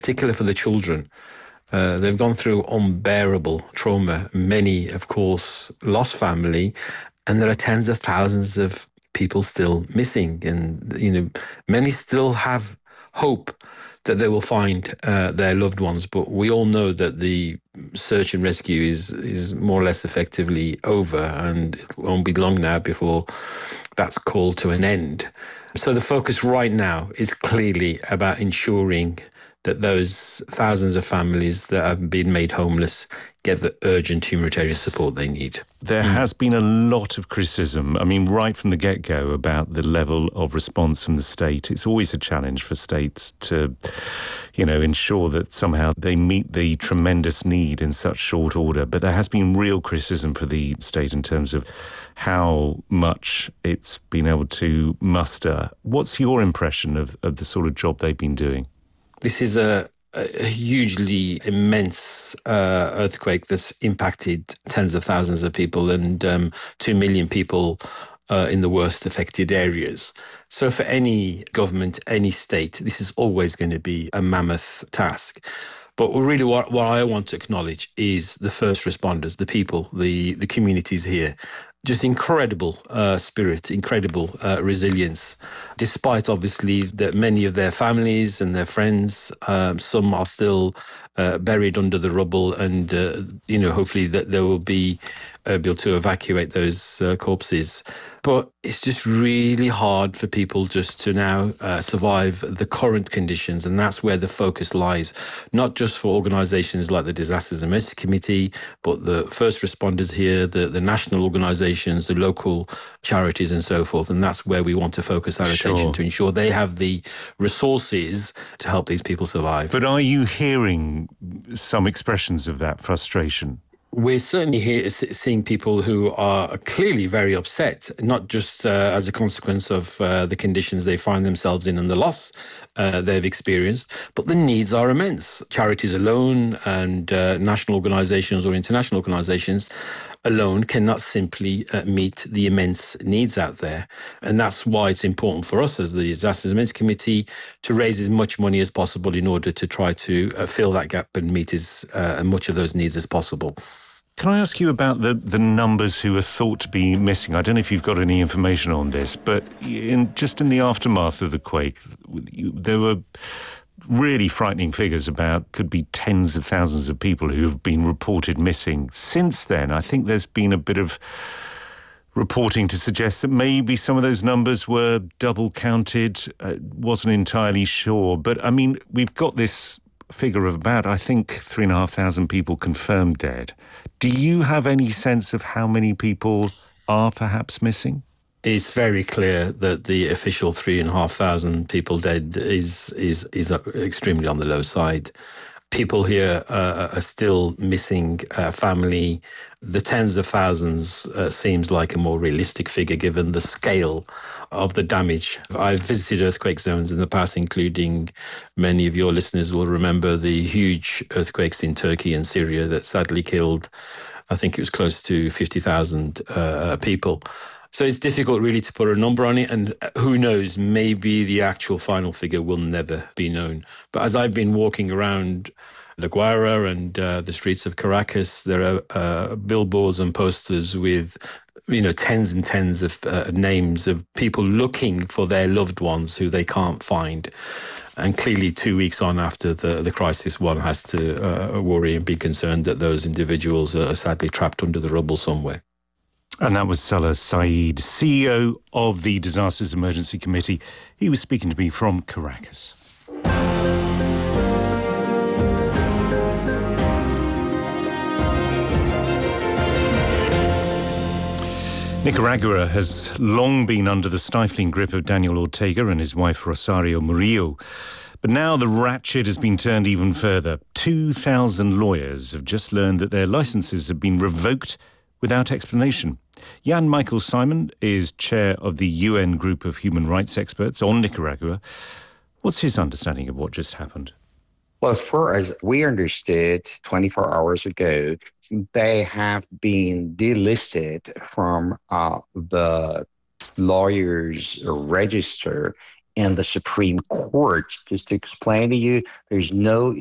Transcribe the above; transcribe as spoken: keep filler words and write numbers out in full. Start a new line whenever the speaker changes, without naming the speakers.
particularly for the children. Uh, they've gone through unbearable trauma. Many, of course, lost family, and there are tens of thousands of people still missing. And, you know, many still have hope that they will find uh, their loved ones. But we all know that the search and rescue is is more or less effectively over, and it won't be long now before that's called to an end. So the focus right now is clearly about ensuring that those thousands of families that have been made homeless get the urgent humanitarian support they need.
There mm. has been a lot of criticism, I mean, right from the get-go, about the level of response from the state. It's always a challenge for states to, you know, ensure that somehow they meet the tremendous need in such short order. But there has been real criticism for the state in terms of how much it's been able to muster. What's your impression of, of the sort of job they've been doing?
This is a, a hugely immense uh, earthquake that's impacted tens of thousands of people and um, two million people uh, in the worst affected areas. So for any government, any state, this is always going to be a mammoth task. But really what, what I want to acknowledge is the first responders, the people, the, the communities here. Just incredible uh, spirit, incredible uh, resilience, despite obviously that many of their families and their friends, um, some are still uh, buried under the rubble, and uh, you know, hopefully that they will be able to evacuate those uh, corpses. But it's just really hard for people just to now uh, survive the current conditions, and that's where the focus lies, not just for organisations like the Disasters and Emergency Committee, but the first responders here, the, the national organisations, the local charities and so forth, and that's where we want to focus our
Sure.
attention to ensure they have the resources to help these people survive.
But are you hearing some expressions of that frustration?
We're certainly here seeing people who are clearly very upset, not just uh, as a consequence of uh, the conditions they find themselves in and the loss uh, they've experienced, but the needs are immense. Charities alone and uh, national organisations or international organisations alone cannot simply uh, meet the immense needs out there. And that's why it's important for us as the Disasters and Emergency Committee to raise as much money as possible in order to try to uh, fill that gap and meet as uh, much of those needs as possible.
Can I ask you about the, the numbers who are thought to be missing? I don't know if you've got any information on this, but in just in the aftermath of the quake, there were really frightening figures about could be tens of thousands of people who have been reported missing. Since then, I think there's been a bit of reporting to suggest that maybe some of those numbers were double counted. Uh, wasn't entirely sure. But, I mean, we've got this figure of about, I think, three and a half thousand people confirmed dead. Do you have any sense of how many people are perhaps missing?
It's very clear that the official three and a half thousand people dead is is is extremely on the low side. People here uh, are still missing uh, family. The tens of thousands uh, seems like a more realistic figure given the scale of the damage. I've visited earthquake zones in the past, including many of your listeners will remember the huge earthquakes in Turkey and Syria that sadly killed, I think it was close to fifty thousand uh, people. So it's difficult really to put a number on it, and who knows, maybe the actual final figure will never be known. But as I've been walking around La Guaira and uh, the streets of Caracas, there are uh, billboards and posters with, you know, tens and tens of uh, names of people looking for their loved ones who they can't find. And clearly two weeks on after the, the crisis, one has to uh, worry and be concerned that those individuals are sadly trapped under the rubble somewhere.
And that was Salah Saeed, C E O of the Disasters Emergency Committee. He was speaking to me from Caracas. Nicaragua has long been under the stifling grip of Daniel Ortega and his wife Rosario Murillo. But now the ratchet has been turned even further. two thousand lawyers have just learned that their licenses have been revoked without explanation. Jan Michael Simon is chair of the U N Group of Human Rights Experts on Nicaragua. What's his understanding of what just happened?
Well, as far as we understood twenty-four hours ago, they have been delisted from uh, the lawyers' register in the Supreme Court. Just to explain to you, there's no